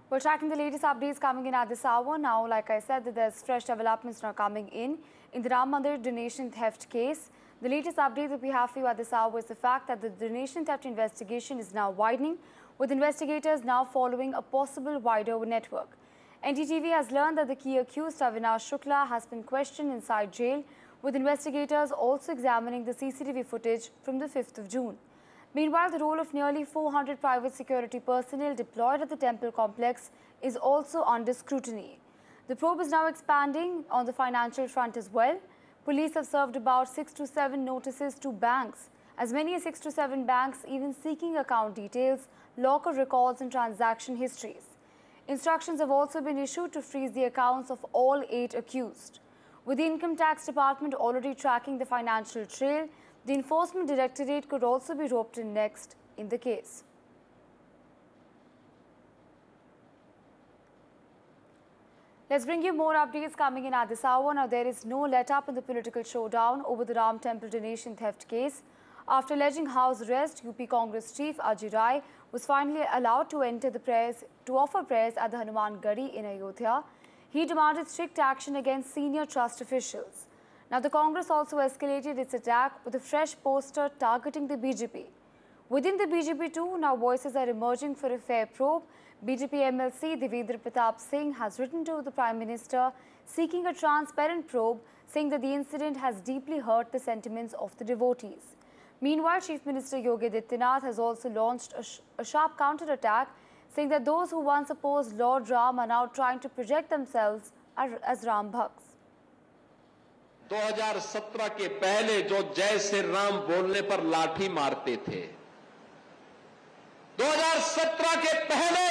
We're tracking the latest updates coming in at this hour. Now, like I said, that there's fresh developments now coming in the Ram Mandir donation theft case. The latest update that we have for you at this hour is the fact that the donation theft investigation is now widening, with investigators now following a possible wider network. NDTV has learned that the key accused, Avinash Shukla, has been questioned inside jail, with investigators also examining the CCTV footage from the 5th of June. Meanwhile, the role of nearly 400 private security personnel deployed at the temple complex is also under scrutiny. The probe is now expanding on the financial front as well. Police have served about 6 to 7 notices to banks, as many as 6 to 7 banks even seeking account details, locker records and transaction histories. Instructions have also been issued to freeze the accounts of all 8 accused. With the Income Tax Department already tracking the financial trail, the Enforcement Directorate could also be roped in next in the case. Let's bring you more updates coming in at this hour. Now, there is no let-up in the political showdown over the Ram Temple donation theft case. After alleging house arrest, UP Congress chief Ajay Rai was finally allowed to enter the prayers to offer prayers at the Hanuman Gadi in Ayodhya. He demanded strict action against senior trust officials. Now, the Congress also escalated its attack with a fresh poster targeting the BJP. Within the BJP too, now voices are emerging for a fair probe. BJP MLC Devendra Pratap Singh has written to the Prime Minister seeking a transparent probe, saying that the incident has deeply hurt the sentiments of the devotees. Meanwhile, Chief Minister Yogi Adityanath has also launched a sharp counter-attack, saying that those who once opposed Lord Ram are now trying to project themselves as Ram Bhakts. 2017 के पहले जो जय श्री राम बोलने पर लाठी मारते थे, 2017 के पहले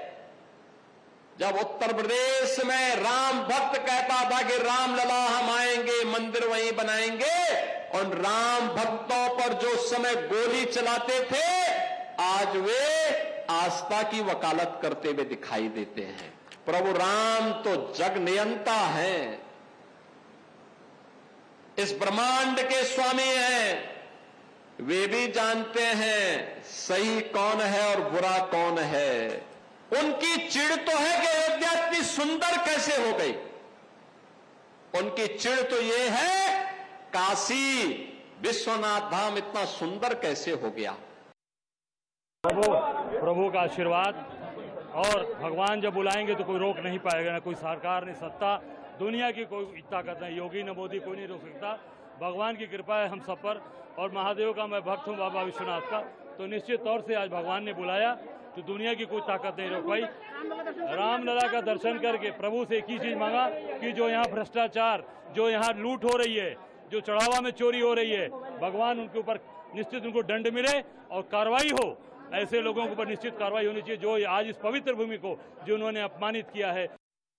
जब उत्तर प्रदेश में राम भक्त कहता था कि राम लला हम आएंगे, मंदिर वहीं बनाएंगे, और राम भक्तों पर जो समय गोली चलाते थे, आज वे आस्था की वकालत करते हुए दिखाई देते हैं। प्रभु राम तो जग नियंता हैं, इस ब्रह्मांड के स्वामी हैं। वे भी जानते हैं सही कौन है और बुरा कौन है। उनकी चिढ़ तो है कि अयोध्या इतनी सुंदर कैसे हो गई। उनकी चिढ़ तो ये है काशी विश्वनाथ धाम इतना सुंदर कैसे हो गया। प्रभु का आशीर्वाद, और भगवान जब बुलाएंगे तो कोई रोक नहीं पाएगा, ना कोई सरकार, न सत्ता, दुनिया की कोई ताकत नहीं, योगी न मोदी, कोई नहीं रोक सकता। भगवान की कृपा है हम सब पर, और महादेव का मैं भक्त हूँ, बाबा विश्वनाथ का, तो निश्चित तौर से आज भगवान ने बुलाया तो दुनिया की कोई ताकत नहीं रोक पाई। रामलला का दर्शन करके प्रभु से एक ही चीज मांगा कि जो यहाँ भ्रष्टाचार, जो यहाँ लूट हो रही है, जो चढ़ावा में चोरी हो रही है, भगवान उनके ऊपर निश्चित उनको दंड मिले और कार्रवाई हो। ऐसे लोगों के ऊपर निश्चित कार्रवाई होनी चाहिए जो आज इस पवित्र भूमि को जिन्होंने अपमानित किया है।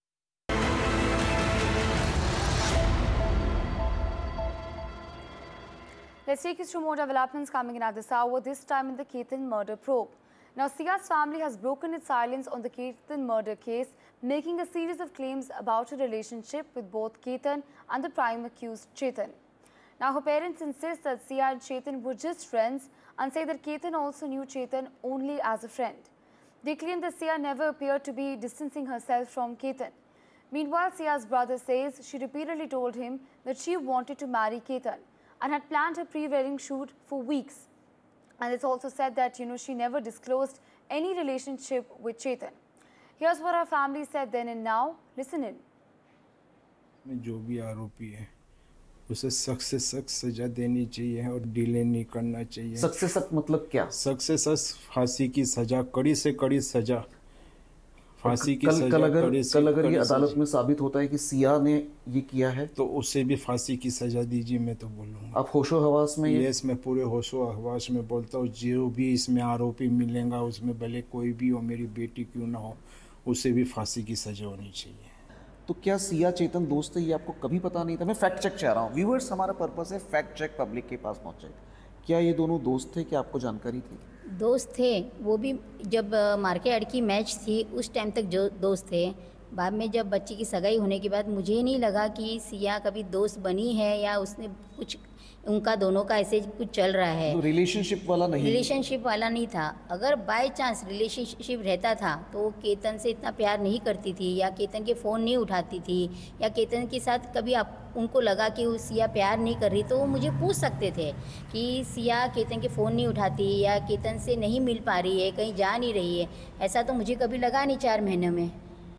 Let's take you through more developments coming in at this hour, this time in the Ketan murder probe. Now, Sia's family has broken its silence on the Ketan murder case, making a series of claims about a relationship with both Ketan and the prime accused Chetan. Now, her parents insist that Sia and Chetan were just friends and say that Ketan also knew Chetan only as a friend. They claim that Sia never appeared to be distancing herself from Ketan. Meanwhile, Sia's brother says she repeatedly told him that she wanted to marry Ketan and had planned her pre-wedding shoot for weeks. And it's also said that, she never disclosed any relationship with Chetan. Here's what her family said then and now. Listen in. जो भी आरोपी है उसे सख्त से सख्त सजा देनी चाहिए और डिले नहीं करना चाहिए। सख्त से सख्त मतलब क्या? सख्त से सख्त फांसी की सजा, कड़ी से कड़ी सजा, फांसी की सजा। कल अगर ये अदालत में साबित होता है कि सिया ने ये किया है तो उसे भी फांसी की सजा दीजिए, मैं तो बोलूँगा। आप होशो हवास में? यस, मैं पूरे होशो हवास में बोलता हूँ। जो भी इसमें आरोपी मिलेगा उसमें भले कोई भी हो, मेरी बेटी क्यों ना हो, उसे भी फांसी की सजा होनी चाहिए। तो क्या सिया चेतन दोस्त है, ये आपको कभी पता नहीं था? मैं फैक्ट चेक चाह रहा हूँ, व्यूअर्स, हमारा पर्पस है फैक्ट चेक पब्लिक के पास पहुँचे। क्या ये दोनों दोस्त थे, क्या आपको जानकारी थी? दोस्त थे, वो भी जब मार्केट की मैच थी उस टाइम तक जो दोस्त थे। बाद में जब बच्ची की सगाई होने के बाद मुझे नहीं लगा कि सिया कभी दोस्त बनी है या उसने कुछ उनका दोनों का ऐसे कुछ चल रहा है। तो रिलेशनशिप वाला नहीं? रिलेशनशिप वाला नहीं था। अगर बाय चांस रिलेशनशिप रहता था तो वो केतन से इतना प्यार नहीं करती थी, या केतन के फ़ोन नहीं उठाती थी, या केतन के साथ कभी उनको लगा कि वो सिया प्यार नहीं कर रही तो वो मुझे पूछ सकते थे कि सिया केतन के फ़ोन नहीं उठाती या केतन से नहीं मिल पा रही है, कहीं जा नहीं रही है। ऐसा तो मुझे कभी लगा नहीं 4 महीने में।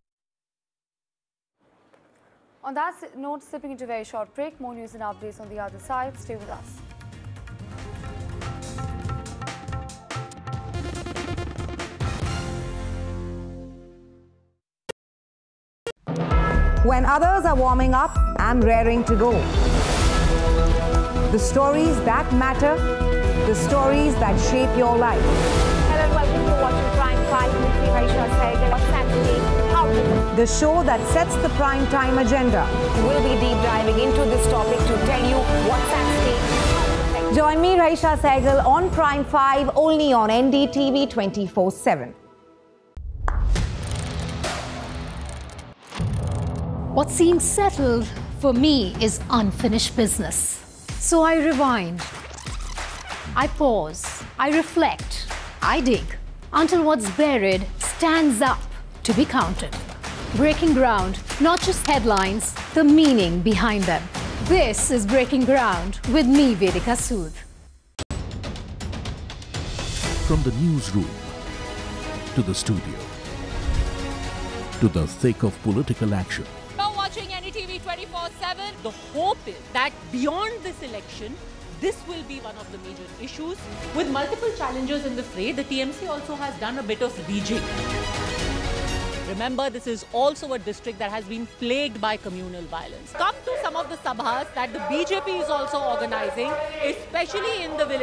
On that note, slipping into a very short break. More news and updates on the other side. Stay with us. When others are warming up, I'm raring to go. The stories that matter, the stories that shape your life. Hello and welcome to watching Prime 5 with me, Raisha Sehgal. What's happening? How to The show that sets the prime time agenda. We'll be deep diving into this topic to tell you what's at stake. Join me, Raisha Sehgal, on Prime 5, only on NDTV 24/7. What seems settled for me is unfinished business. So I rewind, I pause, I reflect, I dig until what's buried stands up to be counted. Breaking ground, not just headlines, the meaning behind them. This is Breaking Ground with me, Vedika Sood. From the newsroom to the studio to the thick of political action. Watching NDTV 24/7. The hope is that beyond this election, this will be one of the major issues. With multiple challengers in the fray, the TMC also has done a bit of rejigging. Remember, this is also a district that has been plagued by communal violence. Come to some of the sabhas that the BJP is also organizing, especially in the village.